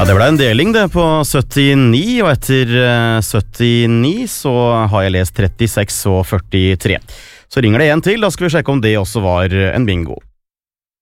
Ja, det ble en deling det på 79, og etter 79 så har jeg lest 36 og 43. Så ringer det en til, da skal vi sjekke om det også var en bingo.